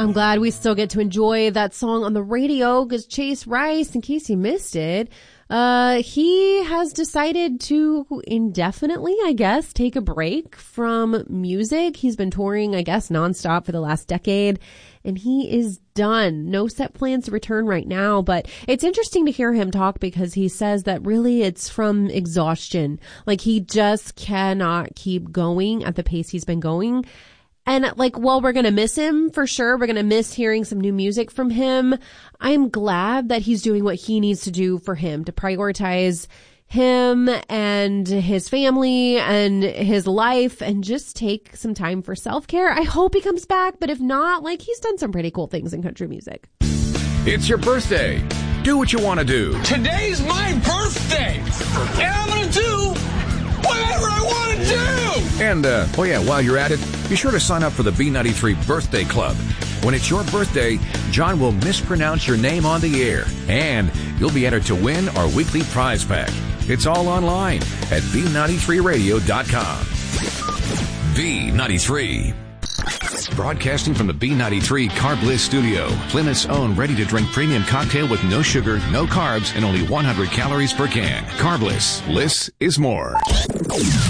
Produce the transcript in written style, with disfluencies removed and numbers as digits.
I'm glad we still get to enjoy that song on the radio because Chase Rice, in case you missed it, he has decided to indefinitely, I guess, take a break from music. He's been touring, I guess, nonstop for the last decade, and he is done. No set plans to return right now, but it's interesting to hear him talk because he says that really it's from exhaustion. Like, he just cannot keep going at the pace he's been going. And like, while we're going to miss him for sure, we're going to miss hearing some new music from him. I'm glad that he's doing what he needs to do for him, to prioritize him and his family and his life and just take some time for self-care. I hope he comes back, but if not, like, he's done some pretty cool things in country music. It's your birthday. Do what you want to do. Today's my birthday, and I'm going to do whatever I want to do. And, while you're at it, be sure to sign up for the B93 Birthday Club. When it's your birthday, John will mispronounce your name on the air, and you'll be entered to win our weekly prize pack. It's all online at B93Radio.com. B93. Broadcasting from the B93 Carbliss studio, Plymouth's own ready-to-drink premium cocktail with no sugar, no carbs, and only 100 calories per can. Carbliss. Bliss is more.